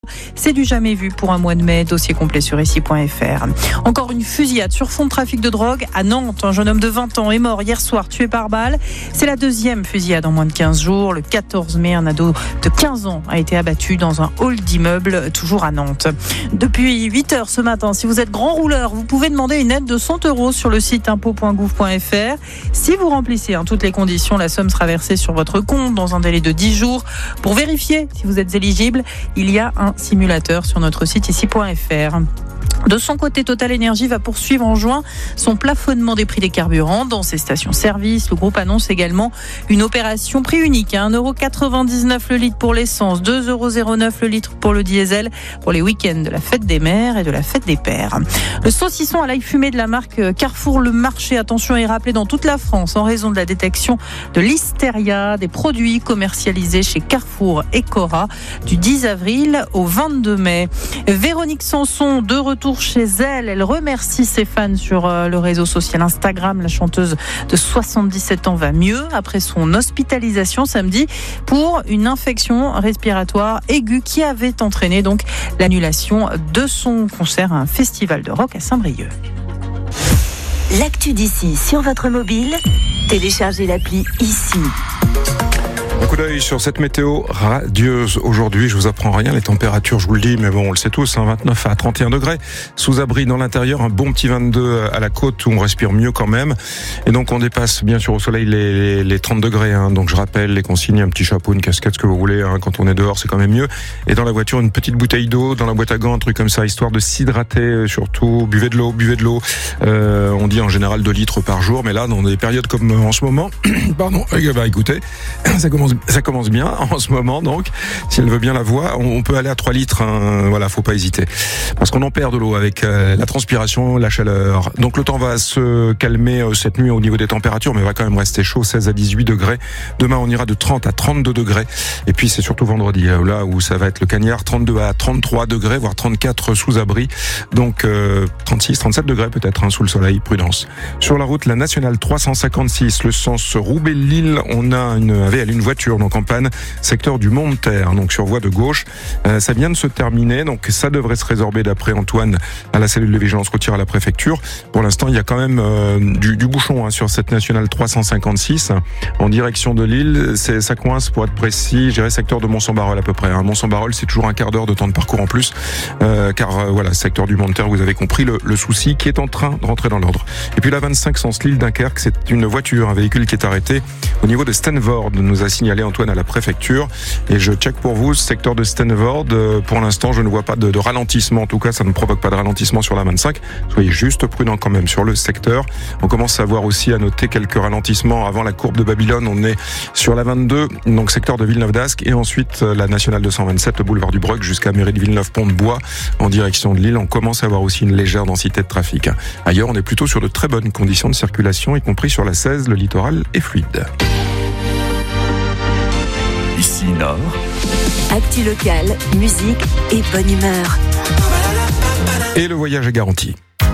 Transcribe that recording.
C'est du jamais vu pour un mois de mai. Dossier complet sur ici.fr. Encore une fusillade sur fond de trafic de drogue à Nantes. Un jeune homme de 20 ans est mort hier soir, tué par balle. C'est la deuxième fusillade en moins de 15 jours. Le 14 mai, un ado de 15 ans a été abattu dans un hall d'immeuble, toujours à Nantes. Depuis 8h ce matin, si vous êtes grand rouleur, vous pouvez demander une aide de 100 € sur le site impôts.gouv.fr. Si vous remplissez toutes les conditions, la somme sera versée sur votre compte dans un délai de 10 jours. Pour vérifier si vous êtes éligible, il y a un simulateur sur notre site ici.fr. De son côté, Total Energy va poursuivre en juin son plafonnement des prix des carburants dans ses stations-service. Le groupe annonce également une opération prix unique à 1,99 € le litre pour l'essence, 2,09 € le litre pour le diesel pour les week-ends de la fête des mères et de la fête des pères. Le saucisson à l'ail fumé de la marque Carrefour Le Marché, attention, est rappelé dans toute la France en raison de la détection de listeria des produits commercialisés chez Carrefour et Cora du 10 avril au 22 mai. Véronique Sanson, de retour chez elle. Elle remercie ses fans sur le réseau social Instagram. La chanteuse de 77 ans va mieux après son hospitalisation samedi pour une infection respiratoire aiguë qui avait entraîné donc l'annulation de son concert à un festival de rock à Saint-Brieuc. L'actu d'ici sur votre mobile, téléchargez l'appli ici. Un coup d'œil sur cette météo radieuse aujourd'hui. Je vous apprends rien, les températures, je vous le dis, mais bon, on le sait tous, 29 à 31 degrés. Sous abri dans l'intérieur, un bon petit 22 à la côte où on respire mieux quand même. Et donc on dépasse bien sûr au soleil les 30 degrés. Donc je rappelle les consignes, un petit chapeau, une casquette, ce que vous voulez. Quand on est dehors, c'est quand même mieux. Et dans la voiture, une petite bouteille d'eau, dans la boîte à gants, un truc comme ça, histoire de s'hydrater surtout. Buvez de l'eau. On dit en général 2 litres par jour, mais là, dans des périodes comme en ce moment, pardon, écoutez, ça commence bien en ce moment, donc si elle veut bien la voix, on peut aller à 3 litres. Voilà, faut pas hésiter, parce qu'on en perd de l'eau avec la transpiration, la chaleur. Donc le temps va se calmer cette nuit au niveau des températures, mais va quand même rester chaud, 16 à 18 degrés. Demain, on ira de 30 à 32 degrés. Et puis c'est surtout vendredi, là où ça va être le cagnard, 32 à 33 degrés, voire 34 sous abri. Donc 36, 37 degrés peut-être sous le soleil, prudence. Sur la route, la nationale 356, le sens Roubaix-Lille, on a une voiture donc en panne, secteur du Mont-de-Terre, donc sur voie de gauche. Ça vient de se terminer, donc ça devrait se résorber d'après Antoine à la cellule de vigilance routière à la préfecture. Pour l'instant, il y a quand même du bouchon sur cette nationale 356 en direction de Lille. Ça coince, pour être précis, je dirais secteur de Mont-Saint-Barreul à peu près. Mont-Saint-Barreul, c'est toujours un quart d'heure de temps de parcours en plus, car voilà, secteur du Mont-de-Terre, vous avez compris le souci qui est en train de rentrer dans l'ordre. Et puis la 25 sens Lille-Dunkerque, c'est une voiture, un véhicule qui est arrêté au niveau de Stenvoorde, nous a signalé Antoine à la préfecture, et je check pour vous ce secteur de Stenvoorde. Pour l'instant, je ne vois pas de ralentissement, en tout cas ça ne provoque pas de ralentissement sur la 25. Soyez juste prudents quand même sur le secteur. On commence à voir aussi, à noter quelques ralentissements avant la courbe de Babylone. On est sur la 22, donc secteur de Villeneuve d'Ascq, et ensuite la nationale 227, le boulevard du Broc jusqu'à mairie de Villeneuve-Pont-de-Bois en direction de Lille. On commence à avoir aussi une légère densité de trafic. Ailleurs, on est plutôt sur de très bonnes conditions de circulation, y compris sur la 16, le littoral est fluide. Ici Nord. Actu locale, musique et bonne humeur. Et le voyage est garanti.